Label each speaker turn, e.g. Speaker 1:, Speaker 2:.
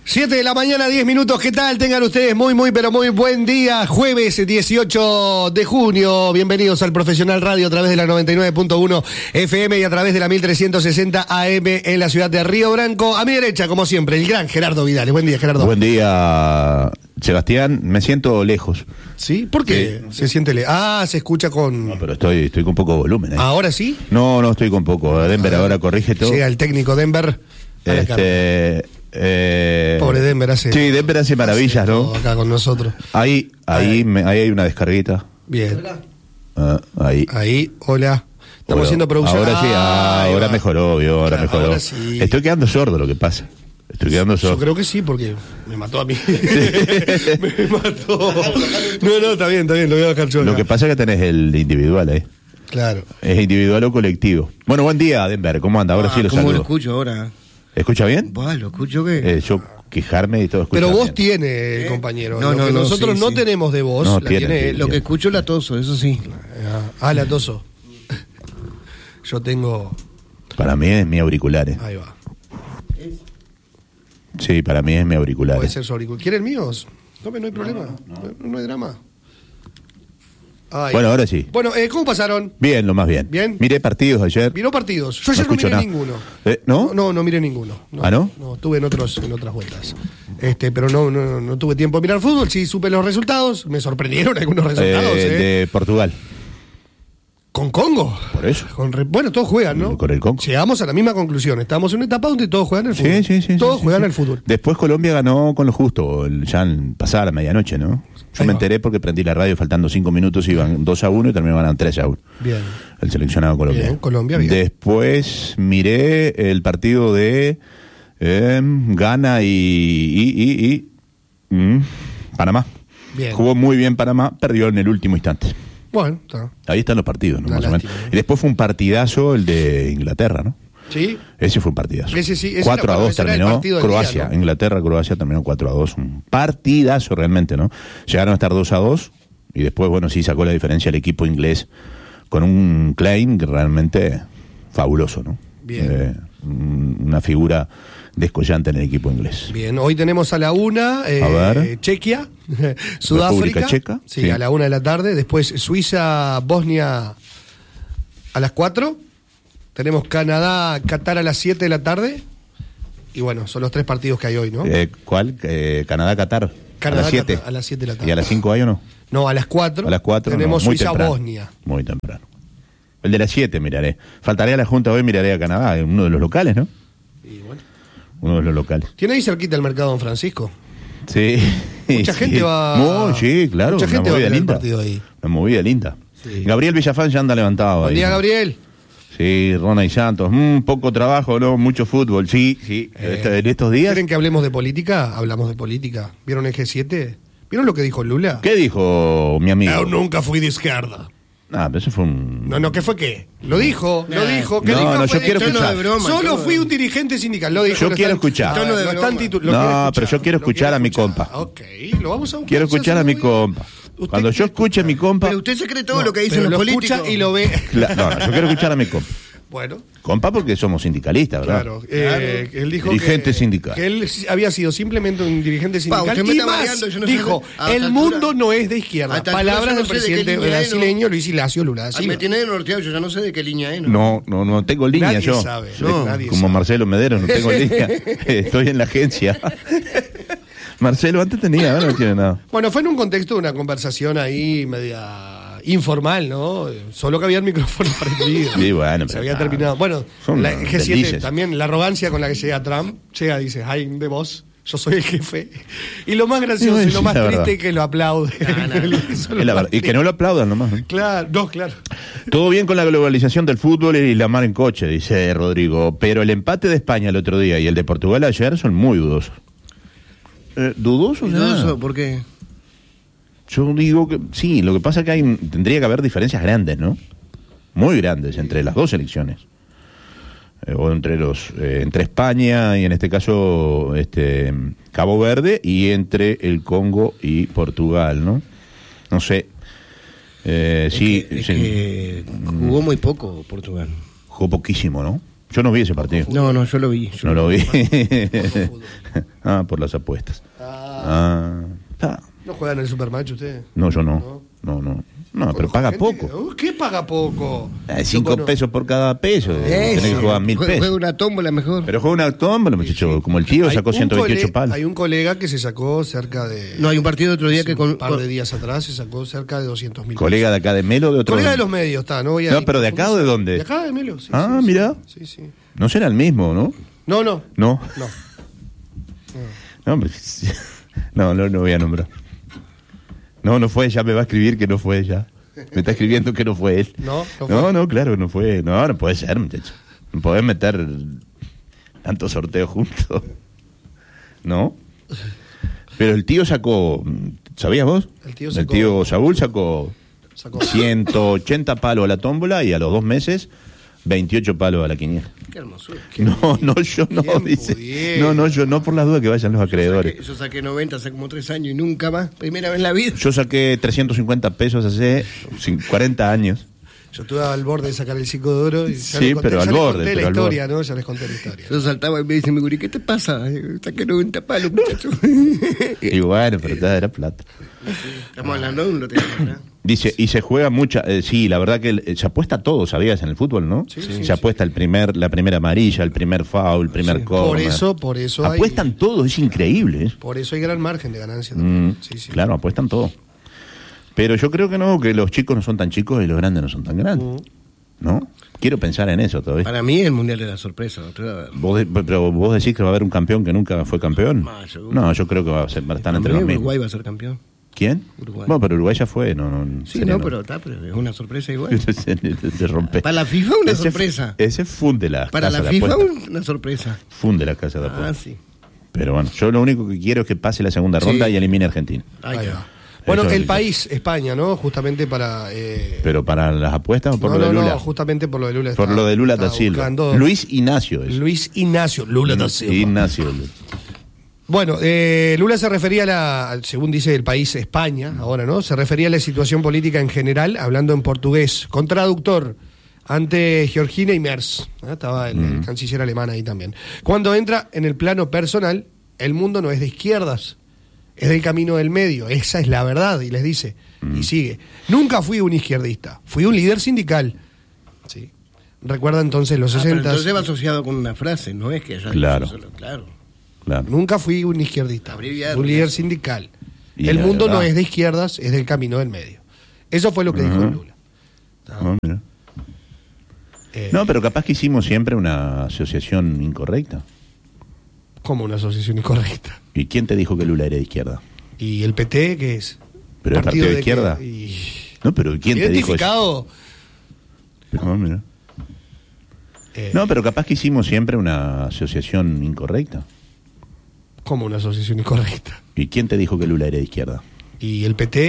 Speaker 1: 7 de la mañana, 10 minutos. ¿Qué tal? Tengan ustedes pero muy buen día. Jueves 18 de junio. Bienvenidos al Profesional Radio a través de la 99.1 FM y a través de la 1360 AM en la ciudad de Río Branco. A mi derecha, como siempre, el gran Gerardo Vidales. Buen día, Gerardo.
Speaker 2: Buen día, Sebastián. Me siento lejos.
Speaker 1: ¿Sí? ¿Por qué? Se siente se escucha con...
Speaker 2: No, pero estoy con poco volumen.
Speaker 1: ¿Ahora sí?
Speaker 2: No, estoy con poco. Denver ahora corrige todo.
Speaker 1: Llega el técnico Denver. Pobre Denver hace...
Speaker 2: Sí, Denver hace maravillas, ¿no?
Speaker 1: Acá con nosotros.
Speaker 2: Ahí hay una descarguita.
Speaker 1: Bien.
Speaker 2: Ahí,
Speaker 1: hola. Estamos haciendo producción.
Speaker 2: Ahora sí, ahora mejoró, vio, ahora mejoró.
Speaker 1: Ahora sí.
Speaker 2: Estoy quedando sordo, lo que pasa. Estoy quedando sordo.
Speaker 1: Yo creo que sí, porque me mató a mí. Me mató. No, está bien, lo voy a bajar yo.
Speaker 2: Lo que pasa es que tenés el individual ahí.
Speaker 1: Claro.
Speaker 2: Es individual o colectivo. Bueno, buen día, Denver. ¿Cómo anda? Ahora sí lo saludo.
Speaker 3: ¿Cómo lo escucho ahora?
Speaker 2: ¿Escucha bien?
Speaker 3: Lo escucho que...
Speaker 2: Yo quejarme y todo escucha
Speaker 1: Pero voz
Speaker 2: bien.
Speaker 1: tiene el compañero.
Speaker 3: No,
Speaker 1: nosotros
Speaker 3: sí,
Speaker 1: no
Speaker 3: sí.
Speaker 1: tenemos de voz.
Speaker 2: No,
Speaker 1: la
Speaker 2: tiene,
Speaker 1: tiene él.
Speaker 3: Lo que escucho la toso, eso sí.
Speaker 1: La toso. Yo tengo...
Speaker 2: Para mí es mi auricular.
Speaker 1: Ahí va.
Speaker 2: Sí, para mí es mi auricular.
Speaker 1: Puede ser su auricular. ¿Quiere el mío? Tome, no hay problema. No hay drama.
Speaker 2: Bueno, ahora sí.
Speaker 1: Bueno, ¿cómo pasaron?
Speaker 2: Bien, lo más bien.
Speaker 1: ¿Bien?
Speaker 2: Miré partidos ayer.
Speaker 1: ¿Miró partidos? Yo ayer no miré ninguno.
Speaker 2: ¿No?
Speaker 1: No miré ninguno.
Speaker 2: ¿Ah, no?
Speaker 1: No, estuve en otras vueltas. Pero no tuve tiempo de mirar fútbol. Sí, supe los resultados. Me sorprendieron algunos resultados.
Speaker 2: De Portugal.
Speaker 1: ¿Con Congo?
Speaker 2: Por eso.
Speaker 1: Bueno, todos juegan, ¿no?
Speaker 2: Con el Congo.
Speaker 1: Llegamos a la misma conclusión. Estamos en una etapa donde todos juegan al fútbol.
Speaker 2: Sí.
Speaker 1: Todos juegan al fútbol.
Speaker 2: Después Colombia ganó con lo justo, ya pasada la medianoche, ¿no? Yo me enteré porque prendí la radio faltando 5 minutos, iban 2-1 y terminó ganando 3-1.
Speaker 1: Bien.
Speaker 2: El seleccionado colombiano.
Speaker 1: Bien, Colombia, bien.
Speaker 2: Después miré el partido de Ghana y Panamá.
Speaker 1: Bien.
Speaker 2: Jugó muy bien Panamá, perdió en el último instante.
Speaker 1: Bueno, está.
Speaker 2: Ahí están los partidos, ¿no?
Speaker 1: Una
Speaker 2: Más o menos.
Speaker 1: lástima, ¿no?
Speaker 2: Y después fue un partidazo el de Inglaterra, ¿no?
Speaker 1: Sí.
Speaker 2: Ese fue un partidazo.
Speaker 1: Ese sí, ese
Speaker 2: 4-2
Speaker 1: ese era el
Speaker 2: terminó.
Speaker 1: partido del
Speaker 2: Croacia,
Speaker 1: día, ¿no?
Speaker 2: Inglaterra-Croacia terminó 4-2. Un partidazo realmente, ¿no? Llegaron a estar 2-2 y después, bueno, sí sacó la diferencia el equipo inglés con un Klein que realmente fabuloso, ¿no?
Speaker 1: Bien.
Speaker 2: Una figura descollante en el equipo inglés.
Speaker 1: Bien, hoy tenemos a la 1 Chequia, Sudáfrica.
Speaker 2: República Checa.
Speaker 1: Sí, a la 1 de la tarde. Después Suiza, Bosnia a las 4. Tenemos Canadá, Qatar a las 7 de la tarde. Y bueno, son los 3 partidos que hay hoy, ¿no?
Speaker 2: ¿Cuál? Canadá, Qatar.
Speaker 1: Canadá,
Speaker 2: a las 7.
Speaker 1: a las 7 de la tarde.
Speaker 2: ¿Y a las 5 hay o no?
Speaker 1: No, a las 4.
Speaker 2: A las 4
Speaker 1: tenemos
Speaker 2: muy
Speaker 1: Suiza,
Speaker 2: temprano.
Speaker 1: Bosnia.
Speaker 2: Muy temprano. El de las 7 miraré. Faltaría a la Junta hoy, miraré a Canadá, uno de los locales, ¿no?
Speaker 1: Y bueno.
Speaker 2: Uno de los locales.
Speaker 1: ¿Tiene ahí cerquita el mercado Don Francisco?
Speaker 2: Sí.
Speaker 1: Mucha gente va...
Speaker 2: Sí, claro.
Speaker 1: Mucha gente va a
Speaker 2: movida
Speaker 1: tener el
Speaker 2: linda.
Speaker 1: partido ahí.
Speaker 2: Una movida linda.
Speaker 1: Sí.
Speaker 2: Gabriel Villafán ya anda levantado.
Speaker 1: Buen
Speaker 2: ahí,
Speaker 1: día,
Speaker 2: ¿no?
Speaker 1: Gabriel.
Speaker 2: Sí, Rona y Santos. Poco trabajo, ¿no? Mucho fútbol. Sí. En estos días.
Speaker 1: ¿Quieren que hablemos de política? Hablamos de política. ¿Vieron el G7? ¿Vieron lo que dijo Lula?
Speaker 2: ¿Qué dijo mi amigo?
Speaker 1: Yo nunca fui de izquierda.
Speaker 2: Pero eso fue un...
Speaker 1: No, ¿qué fue qué? Lo dijo. ¿Qué
Speaker 2: No,
Speaker 1: dijo?
Speaker 2: yo quiero escuchar.
Speaker 1: Solo fui un dirigente sindical. Lo dijo.
Speaker 2: Yo quiero escuchar. Pero yo quiero escuchar a mi compa.
Speaker 1: Ok, lo vamos a buscar.
Speaker 2: Quiero escuchar a mi compa. Cuando yo escuche a mi compa...
Speaker 3: Pero usted se cree todo lo que dicen los políticos.
Speaker 1: Escucha y lo ve.
Speaker 2: No, yo quiero escuchar a mi compa.
Speaker 1: Bueno.
Speaker 2: Compa porque somos sindicalistas, ¿verdad?
Speaker 1: Claro. Él dijo
Speaker 2: dirigente sindical.
Speaker 1: Que él había sido simplemente un dirigente sindical.
Speaker 3: Usted me
Speaker 1: Y
Speaker 3: está
Speaker 1: más,
Speaker 3: mareando, yo no sé
Speaker 1: dijo,
Speaker 3: de-
Speaker 1: el mundo no es de izquierda. Palabras del presidente brasileño Luis Inácio Lula da Silva.
Speaker 3: Me tiene norteado, yo ya no sé de qué línea es. ¿no?
Speaker 2: No tengo línea
Speaker 1: Nadie
Speaker 2: yo.
Speaker 1: sabe,
Speaker 2: No,
Speaker 1: nadie
Speaker 2: como
Speaker 1: sabe.
Speaker 2: Marcelo Medero, no tengo línea. Estoy en la agencia. Marcelo antes tenía, ahora no tiene nada.
Speaker 1: Bueno, fue en un contexto de una conversación ahí media informal, ¿no? Solo que había el micrófono prendido.
Speaker 2: Sí, bueno,
Speaker 1: se
Speaker 2: pero
Speaker 1: había
Speaker 2: nada.
Speaker 1: terminado. Bueno,
Speaker 2: Son
Speaker 1: la G7
Speaker 2: deslices.
Speaker 1: también, la arrogancia con la que llega Trump, dice, ay, de vos, yo soy el jefe. Y lo más gracioso
Speaker 2: Sí,
Speaker 1: y lo más
Speaker 2: la
Speaker 1: triste
Speaker 2: verdad.
Speaker 1: es que lo aplaude. Eso
Speaker 2: Es la verdad. Y que no lo aplaudan nomás.
Speaker 1: Claro.
Speaker 2: Todo bien con la globalización del fútbol y la mar en coche, dice Rodrigo. Pero el empate de España el otro día y el de Portugal ayer son muy dudosos. ¿Dudosos?
Speaker 3: ¿Dudoso? ¿Por qué?
Speaker 2: Yo digo que sí, lo que pasa es que tendría que haber diferencias grandes, ¿no? Muy grandes entre las dos selecciones. O entre España y en este caso Cabo Verde y entre el Congo y Portugal, ¿no? No sé. Sí.
Speaker 3: Jugó muy poco Portugal.
Speaker 2: Jugó poquísimo, ¿no? Yo no vi ese partido.
Speaker 3: No, yo lo vi.
Speaker 2: No lo vi. Ah, por las apuestas.
Speaker 1: ¿No juegan en el Supermatch ustedes?
Speaker 2: No, yo no. No, pero paga poco.
Speaker 1: ¿Qué paga poco?
Speaker 2: 5 pesos por cada peso. Tenés que jugar 1.000 pesos.
Speaker 3: Juega una tómbola mejor.
Speaker 2: Pero juega una tómbola, muchacho.
Speaker 1: Sí.
Speaker 2: Como el tío sacó 128 palos.
Speaker 1: Hay un colega que se sacó cerca de...
Speaker 3: No, hay un partido otro día que
Speaker 1: un par de días atrás se sacó cerca de 200.000.
Speaker 2: ¿Colega de acá de Melo o de otro?
Speaker 1: Colega de los medios, está. No,
Speaker 2: No, pero ¿de acá o de dónde?
Speaker 1: De acá de Melo, sí.
Speaker 2: Mira.
Speaker 1: Sí.
Speaker 2: No será el mismo, ¿no?
Speaker 1: No.
Speaker 2: No, hombre. No voy a nombrar. No fue ella, me va a escribir que no fue ella. Me está escribiendo que no fue él.
Speaker 1: No,
Speaker 2: claro, no fue. No puede ser, muchacho. No podés meter tantos sorteos juntos. ¿No? Pero el tío sacó, ¿sabías vos? El tío Saúl sacó 180 palos a la tómbola y a los 2 meses 28 palos a la quiniela.
Speaker 3: Qué hermosura.
Speaker 2: No, yo no, dice. No, yo no, por las dudas que vayan los acreedores.
Speaker 3: Yo saqué 90 hace como 3 años y nunca más. Primera vez en la vida.
Speaker 2: Yo saqué 350 pesos hace 40 años.
Speaker 1: Yo estuve al borde de sacar el 5 de oro. Y
Speaker 2: sí, pero al borde.
Speaker 1: Ya les conté la historia.
Speaker 3: Yo saltaba y me dice, mi guri, ¿qué te pasa? Saqué 90 palos, muchacho.
Speaker 2: Y bueno, pero era plata.
Speaker 3: Estamos hablando de un lote.
Speaker 2: Dice, y se juega mucha, sí, la verdad que se apuesta todo, ¿sabías? En el fútbol, ¿no?
Speaker 1: Sí,
Speaker 2: se apuesta la primera amarilla, el primer foul, el primer corner.
Speaker 1: Por eso
Speaker 2: apuestan todo, es increíble.
Speaker 1: Por eso hay gran margen de ganancia también.
Speaker 2: Claro, apuestan todo. Pero yo creo que no, que los chicos no son tan chicos y los grandes no son tan grandes. ¿No? Quiero pensar en eso todavía.
Speaker 3: Para mí el Mundial era sorpresa.
Speaker 2: Pero vos decís que va a haber un campeón que nunca fue campeón. No, yo creo que va a estar entre los mismos.
Speaker 3: Uruguay va a ser campeón.
Speaker 2: ¿Quién?
Speaker 3: Uruguay.
Speaker 2: Bueno, pero Uruguay ya fue,
Speaker 3: pero es una sorpresa igual.
Speaker 2: se rompe.
Speaker 3: Para la FIFA una sorpresa.
Speaker 2: Ese funde la
Speaker 3: Para
Speaker 2: casa
Speaker 3: la
Speaker 2: de
Speaker 3: FIFA
Speaker 2: apuesta.
Speaker 3: una sorpresa.
Speaker 2: Funde la casa de apuesta.
Speaker 3: Sí.
Speaker 2: Pero bueno, yo lo único que quiero es que pase la segunda ronda y elimine a Argentina.
Speaker 1: Ahí va. Bueno, el país, España, ¿no? Justamente para...
Speaker 2: ¿Pero para las apuestas o por lo de Lula?
Speaker 1: No, justamente por lo de Lula.
Speaker 2: Por lo de Lula da Silva. Luis Ignacio.
Speaker 1: Luis Ignacio Lula da Silva.
Speaker 2: Ignacio.
Speaker 1: Bueno, Lula se refería según dice el país España, ahora, ¿no? Se refería a la situación política en general, hablando en portugués, con traductor, ante Georgina y Merz. Estaba el canciller alemán ahí también. Cuando entra en el plano personal, el mundo no es de izquierdas, es del camino del medio, esa es la verdad, y les dice, y sigue. Nunca fui un izquierdista, fui un líder sindical. Sí. Recuerda entonces los 60.
Speaker 3: Entonces va asociado con una frase, no es que haya
Speaker 2: claro.
Speaker 3: Claro.
Speaker 1: Nunca fui un izquierdista, un líder sindical. El mundo no es de izquierdas, es del camino del medio. Eso fue lo que dijo Lula.
Speaker 2: Mira. No, pero capaz que hicimos siempre una asociación incorrecta.
Speaker 1: ¿Cómo una asociación incorrecta?
Speaker 2: ¿Y quién te dijo que Lula era de izquierda?
Speaker 1: ¿Y el PT qué es?
Speaker 2: ¿Pero es partido de izquierda? No, pero ¿quién te dijo eso? Mira. No, pero capaz que hicimos siempre una asociación incorrecta.
Speaker 1: ¿Cómo una asociación incorrecta?
Speaker 2: ¿Y quién te dijo que Lula era de izquierda?
Speaker 1: ¿Y el PT